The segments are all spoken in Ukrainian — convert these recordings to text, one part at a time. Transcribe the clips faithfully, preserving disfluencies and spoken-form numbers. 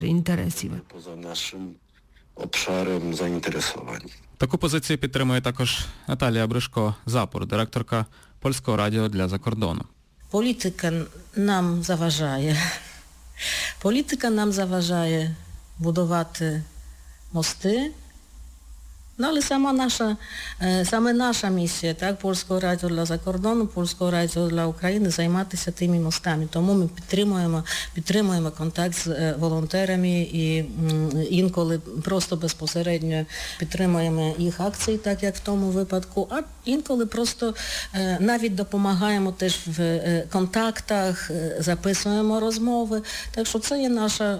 інтересів. Поза нашим обшаром заінтересувань. Таку позицію підтримує також Наталія Бришко-Запор, директорка Польського радіо для закордону. Політика нам заважає. Політика нам заважає будувати мости. Ну, але сама наша, саме наша місія, так, Польського радіо для закордону, Польського радіо для України займатися тими мостами. Тому ми підтримуємо, підтримуємо контакт з волонтерами і інколи просто безпосередньо підтримуємо їх акції, так як в тому випадку, а інколи просто навіть допомагаємо теж в контактах, записуємо розмови. Так що це є наша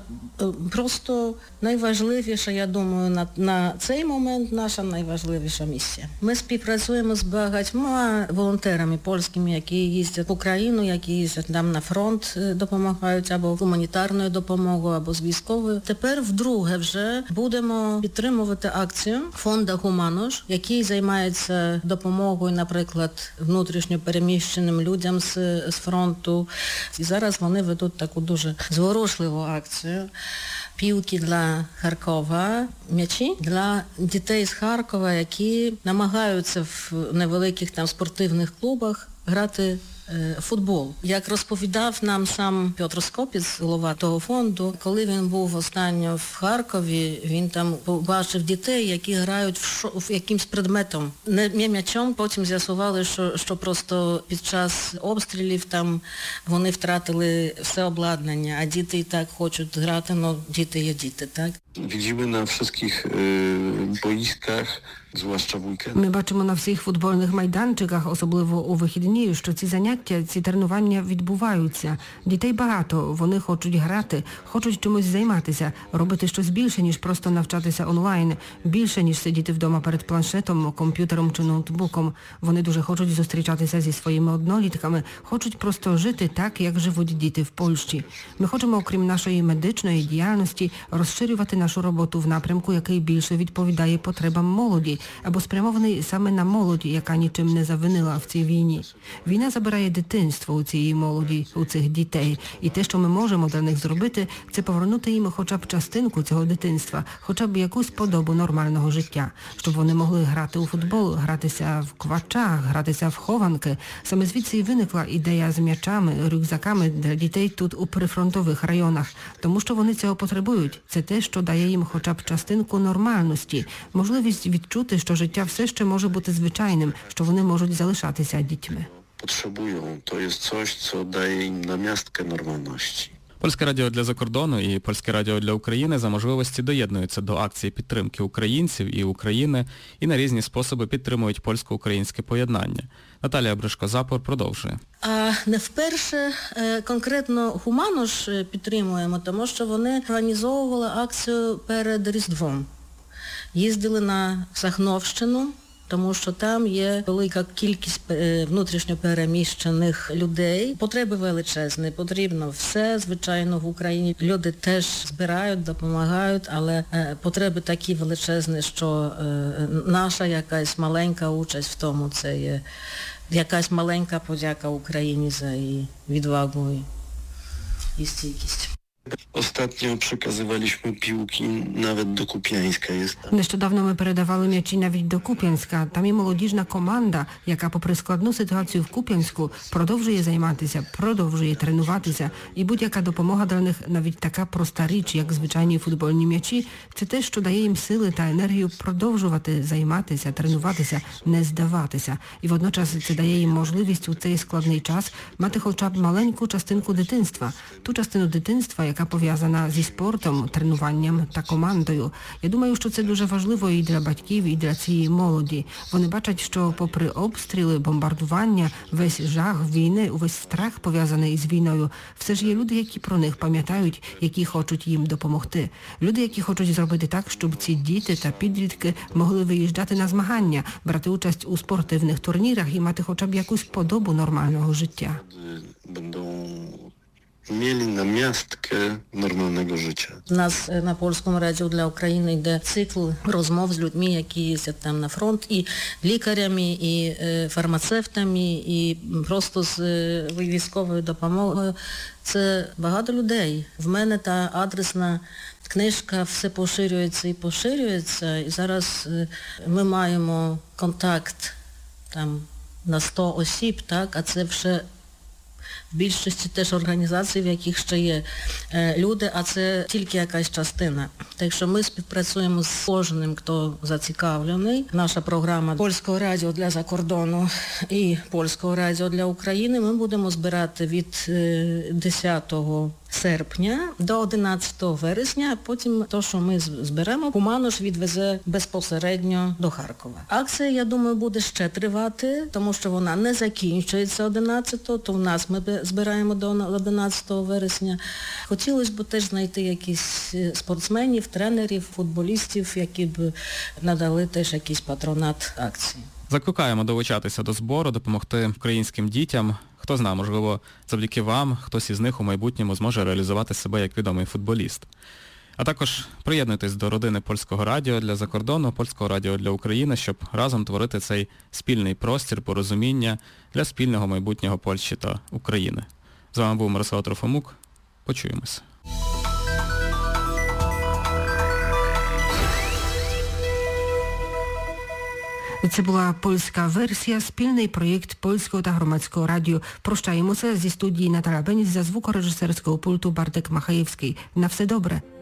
просто найважливіша, я думаю, на, на цей момент наша найважливіша місія. Ми співпрацюємо з багатьма волонтерами польськими, які їздять в Україну, які їздять там на фронт, допомагають або гуманітарною допомогою, або з військовою. Тепер вдруге вже будемо підтримувати акцію фонду «Гуманош», який займається допомогою, наприклад, внутрішньо переміщеним людям з, з фронту. І зараз вони ведуть таку дуже зворушливу акцію. Пілки для Харкова, м'ячі для дітей з Харкова, які намагаються в невеликих там спортивних клубах грати е, футбол. Як розповідав нам сам Петр Скопіц, голова того фонду, коли він був останньо в Харкові, він там побачив дітей, які грають в, шо, в якимсь предметом. Не м'ячом, потім з'ясували, що, що просто під час обстрілів там вони втратили все обладнання, а діти і так хочуть грати, але діти є діти, так? Widzimy na wszystkich y, boiskach, zwłaszcza w weekend. Ми бачимо на всіх футбольних майданчиках, особливо у вихідні, що ці заняття, ці тренування відбуваються. Дітей багато, вони хочуть грати, хочуть чимось займатися, робити щось більше, ніж просто навчатися онлайн, більше, ніж сидіти вдома перед планшетом, комп'ютером чи ноутбуком. Вони дуже хочуть зустрічатися зі своїми однолітками, хочуть просто жити так, як живуть діти в Польщі. Ми хочемо, окрім нашої медичної діяльності, розширювати нашу роботу в напрямку, який більше відповідає потребам молоді, або спрямований саме на молодь, яка нічим не завинила в цій війні. Війна забирає дитинство у цієї молоді, у цих дітей. І те, що ми можемо для них зробити, це повернути їм хоча б частинку цього дитинства, хоча б якусь подобу нормального життя, щоб вони могли грати у футбол, гратися в квачах, гратися в хованки. Саме звідси і виникла ідея з м'ячами, рюкзаками для дітей тут у прифронтових районах, тому що вони цього потребують. Це те, що дає їм хоча б частинку нормальності, можливість відчути, що життя все ще може бути звичайним, що вони можуть залишатися дітьми. Potrzebują. To jest coś, co daje im namiastkę normalności. Польське радіо для закордону і Польське радіо для України за можливості доєднуються до акції підтримки українців і України і на різні способи підтримують польсько-українське поєднання. Наталія Бришко-Запор продовжує. А не вперше конкретно «Гуманош» підтримуємо, тому що вони організовували акцію перед Різдвом. Їздили на Сахновщину, тому що там є велика кількість внутрішньо переміщених людей. Потреби величезні, потрібно все, звичайно, в Україні. Люди теж збирають, допомагають, але потреби такі величезні, що наша якась маленька участь в тому, це є якась маленька подяка Україні за її відвагу і стійкість. Ostatnio przekazywaliśmy piłki nawet do Kupiańska. Jest tam. Нещодавно ми передавали м'ячі навіть до Куп'янська. Там є молодіжна команда, яка попри складну ситуацію в Куп'янську продовжує займатися, продовжує тренуватися. І будь-яка допомога для них, навіть така проста річ, як звичайні футбольні м'ячі, це те, що дає їм сили та енергію продовжувати займатися, тренуватися, не здаватися. І водночас це дає їм можливість у цей складний час мати хоча б маленьку частинку дитинства. Ту частину дитинства, яка пов'язана зі спортом, тренуванням та командою. Я думаю, що це дуже важливо і для батьків, і для цієї молоді. Вони бачать, що попри обстріли, бомбардування, весь жах війни, увесь страх пов'язаний з війною, все ж є люди, які про них пам'ятають, які хочуть їм допомогти. Люди, які хочуть зробити так, щоб ці діти та підлітки могли виїжджати на змагання, брати участь у спортивних турнірах і мати хоча б якусь подобу нормального життя. Będą mieli namiastkę normalnego życia. У нас е, на Польському радіо для України йде цикл розмов з людьми, які їздять там на фронт, і лікарями, і е, фармацевтами, і просто з е, військовою допомогою. Це багато людей. В мене та адресна книжка все поширюється і поширюється. І зараз е, ми маємо контакт там на сто осіб, так, а це вже в більшості теж організацій, в яких ще є е, люди, а це тільки якась частина. Так що ми співпрацюємо з кожним, хто зацікавлений. Наша програма Польського радіо для закордону і Польського радіо для України ми будемо збирати від е, десятого серпня до одинадцятого вересня, а потім то, що ми зберемо, Куманош відвезе безпосередньо до Харкова. Акція, я думаю, буде ще тривати, тому що вона не закінчується одинадцятого, то в нас ми збираємо до одинадцятого вересня. Хотілося б теж знайти якісь спортсменів, тренерів, футболістів, які б надали теж якийсь патронат акції. Закликаємо долучатися до збору, допомогти українським дітям. Хто знає, можливо, завдяки вам хтось із них у майбутньому зможе реалізувати себе як відомий футболіст. А також приєднуйтесь до родини Польського радіо для закордону, Польського радіо для України, щоб разом творити цей спільний простір, порозуміння для спільного майбутнього Польщі та України. З вами був Мирослав Трофимук. Почуємося. Це була польська версія, спільний проєкт Польського та Громадського радіо. Прощаємося зі студії Наталя Беніс, за звукорежисерського пульту Бартек Махаєвський. На все добре.